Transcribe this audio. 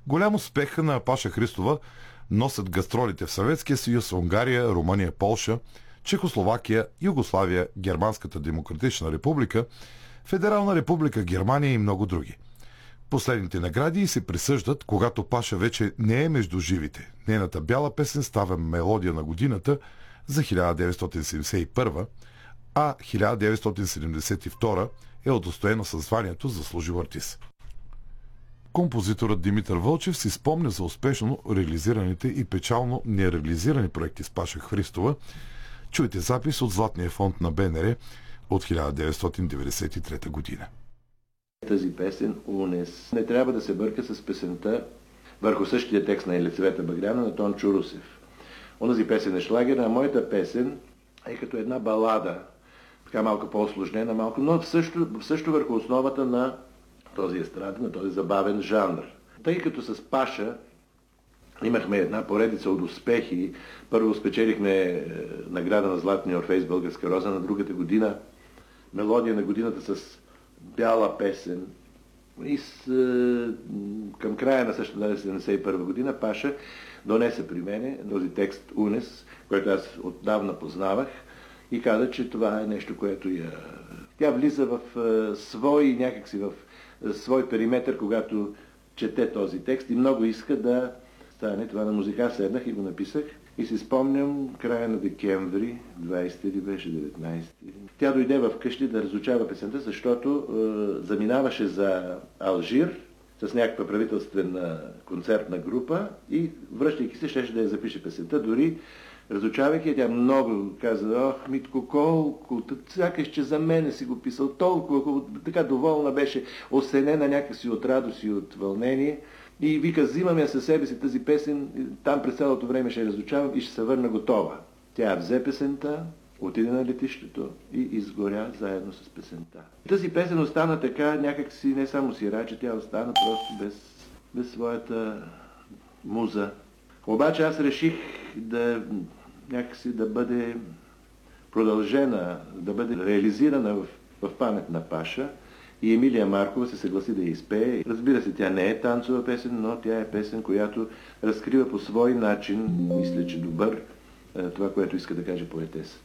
Голям успех на Паша Христова носят гастролите в Съветския съюз, Унгария, Румъния, Полша, Чехословакия, Югославия, Германската демократична република, Федерална република Германия и много други. Последните награди се присъждат, когато Паша вече не е между живите. Нейната бяла песен става мелодия на годината за 1971, а 1972 е удостоена със званието заслужил артист. Композиторът Димитър Вълчев си спомня за успешно реализираните и печално нереализирани проекти с Паша Христова. Чуйте запис от Златния фонд на БНР от 1993 година. Тази песен «Унес» не трябва да се бърка с песента върху същия текст на Елисавета Багряна на Тончо Русев. Онази песен е шлагер, а моята песен е като една балада, така малко по-осложнена, но също върху основата на този естраден, на този забавен жанр. Тъй като с Паша имахме една поредица от успехи. Първо спечелихме награда на Златния Орфей с Българска роза, на другата година мелодия на годината с бяла песен. И към края на същата 1971 година Паша донесе при мене този текст «Унес», който аз отдавна познавах и каза, че това е нещо, което тя влиза в свой периметър, когато чете този текст и много иска да стане това на музика. Аз седнах и го написах и си спомням края на декември, 20 или беше 19. Тя дойде в къщи да разучава песента, защото заминаваше за Алжир с някаква правителствена концертна група и връщайки се, щеше да я запише песента. Дори разучавайки, тя много каза: ох, Митко, колко, сякаш, че за мене си го писал, толкова, така доволна беше, осенена някакси от радост и от вълнение. И вика: взимам я със себе си тази песен, там през цялото време ще я разучавам и ще се върна готова. Тя взе песента, отиде на летището и изгоря заедно с песента. Тази песен остана така, някакси не само сираче, тя остана просто без своята муза. Обаче аз реших някакси да бъде продължена, да бъде реализирана в памет на Паша. И Емилия Маркова се съгласи да я изпее. Разбира се, тя не е танцова песен, но тя е песен, която разкрива по свой начин, мисля, че добър, това, което иска да каже поетеса.